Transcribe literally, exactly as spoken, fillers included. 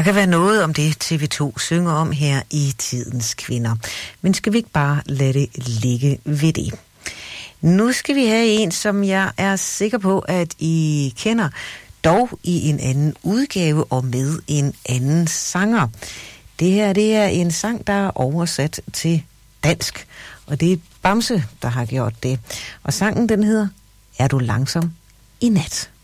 kan være noget om det, T V to synger om her i Tidens Kvinder. Men skal vi ikke bare lade det ligge ved det? Nu skal vi have en, som jeg er sikker på, at I kender, dog i en anden udgave og med en anden sanger. Det her, det er en sang, der er oversat til dansk, og det er Bamse, der har gjort det. Og sangen, den hedder Er du langsom i nat?